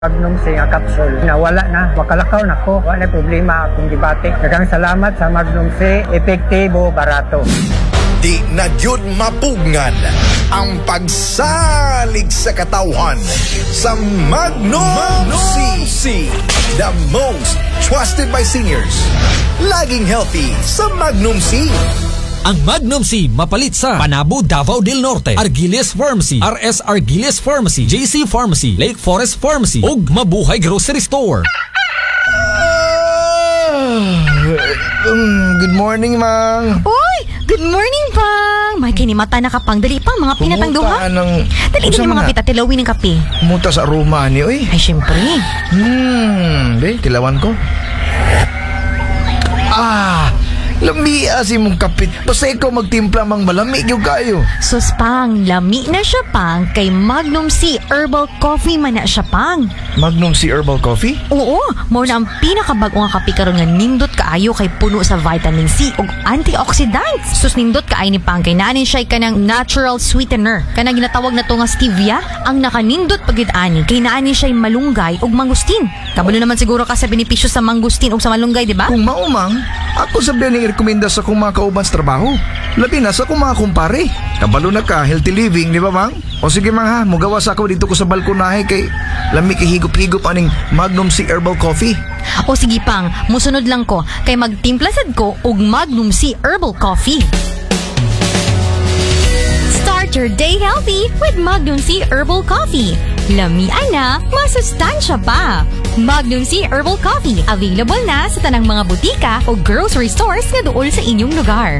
Magnum C nga capsule. Nawala na, makalakaw na ko. Wala problema akong debate. Daghang salamat sa Magnum C, epektibo, barato. Di na yun mapugngan ang pagsalig sa katawhan sa Magnum C. The most trusted by seniors. Laging healthy sa Magnum C. Ang Magnum C mapalit sa Panabo, Davao del Norte, Argiles Pharmacy, RS Argiles Pharmacy, JC Pharmacy, Lake Forest Pharmacy, ug Mabuhay Grocery Store. Good morning, Mang. Uy! Good morning, Pang! May kinimata na kapang. Dali pang, mga pinatang duha. Dali din yung mga pitatilawin ng kape. Pumunta sa aroma ni, uy. Ay, syempre. Tilawan ko. Lamia si mong kapit. Basta ikaw magtimpla mang malamig yung kayo. Sus, Pang, lami na siya, Pang. Kay Magnum C Herbal Coffee man na siya, Pang. Magnum C Herbal Coffee? Oo, more na ang pinakabag-o nga kape karon nga nindot kaayo kay puno sa vitamin C ug antioxidants. Sus, nindot kaay ni Pang kay naanin siya kanang natural sweetener. Kanang ginatawag na to nga stevia. Ang nakanindot pagid ani kay naanin siya malunggay ug mangustin. Kabalo naman siguro ka sa benepisyo sa mangustin ug sa malunggay, di ba? Kung maumang, ako sabihan ni rekomenda sa kong mga kauban sa trabaho. Labi na sa kong mga kumpare. Kabalo na ka, healthy living, di ba, Mang? O sige, Mang, ha, mugawas ako dito ko sa balkonahe kay lami kay higop-higop aning Magnum C Herbal Coffee. O sige, Pang, musunod lang ko kay magtimplasad ko og Magnum C Herbal Coffee. Start your day healthy with Magnum C Herbal Coffee. Lamian na, masustansya pa. Magnum C Herbal Coffee, available na sa tanang mga butika o grocery stores na dool sa inyong lugar.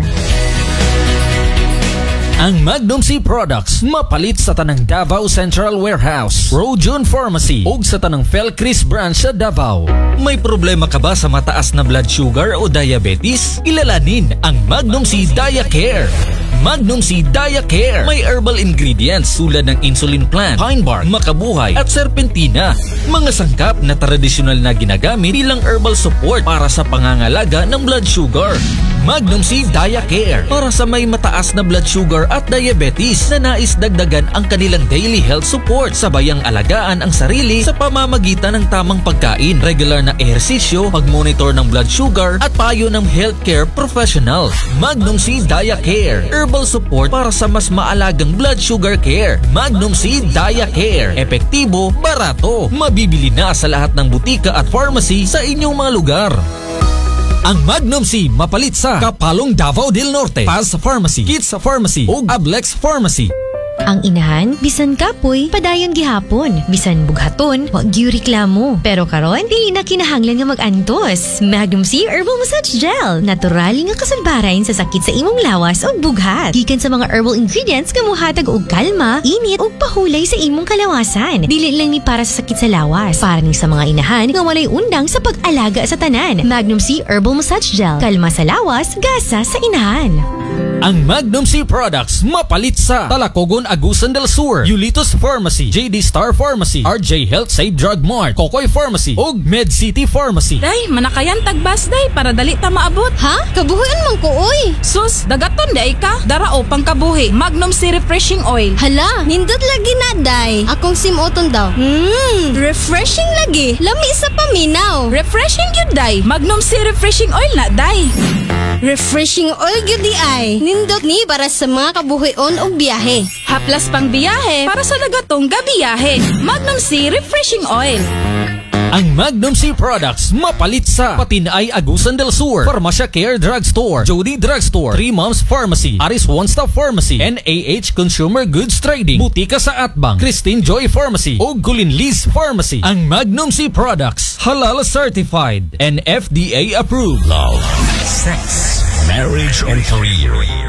Ang Magnum C products mapalit sa tanang Davao Central Warehouse, Rojon Pharmacy ug sa tanang Felcris branch sa Davao. May problema ka ba sa mataas na blood sugar o diabetes? Ilalanin ang Magnum C Diacare. Magnum C Diacare. May herbal ingredients tulad ng insulin plant, pine bark, makabuhay at serpentina. Mga sangkap na tradisyonal na ginagamit bilang herbal support para sa pangangalaga ng blood sugar. Magnum C Diacare para sa may mataas na blood sugar at diabetes na nais dagdagan ang kanilang daily health support. Sabayang alagaan ang sarili sa pamamagitan ng tamang pagkain, regular na ehersisyo, pag-monitor ng blood sugar at payo ng healthcare professional. Magnum C Diacare, herbal support para sa mas maalagang blood sugar care. Magnum C Diacare, epektibo, barato. Mabibili na sa lahat ng butika at pharmacy sa inyong mga lugar. Ang Magnum C mapalit sa Kapalong, Davao del Norte, Paz Pharmacy, Kids Pharmacy ug Ablex Pharmacy. Ang inahan, bisan kapoy, padayon gihapon. Bisan bughaton, wag gyud reklamo. Pero karon, dili na kinahanglan nga mag-antos. Magnum C Herbal Massage Gel. Natural nga kasalbaran sa sakit sa imong lawas o bughat. Gikan sa mga herbal ingredients nga mohatag og kalma, init ug pahulay sa imong kalawasan. Dili lang ni para sa sakit sa lawas. Para ni sa mga inahan nga walay undang sa pag-alaga sa tanan. Magnum C Herbal Massage Gel. Kalma sa lawas, gasa sa inahan. Ang Magnum C products mapalit sa Talacogon, Agusan del Sur, Yulitos Pharmacy, JD Star Pharmacy, RJ Health Save Drug Mart, Kokoy Pharmacy ug Med City Pharmacy. Day, manakayan tagbas day para dali ta maabot. Ha? Kabuhian man ko, oy. Sus, dagaton day ka. Darao pang kabuhi. Magnum C Refreshing Oil. Hala, nindot lagi na, day. Akong simuton daw. Refreshing lagi. Lami sa paminaw. Refreshing yun day. Magnum C Refreshing Oil na day. Refreshing oil gyud di ay. Nindot ni para sa mga kabuhion og biyahe. Haplas pang biyahe para sa dagatong gabiyahe. Magnum C Refreshing Oil. Ang Magnum C products mapalit sa Patinay, Agusan del Sur, Farmacia Care Drugstore, Jody Drugstore, Three Moms Pharmacy, Aris One Stop Pharmacy, NAH Consumer Goods Trading, Butika sa Atbang, Christine Joy Pharmacy ug Gulin Liz Pharmacy. Ang Magnum C products halal certified and FDA approved. Love, sex, marriage, and career.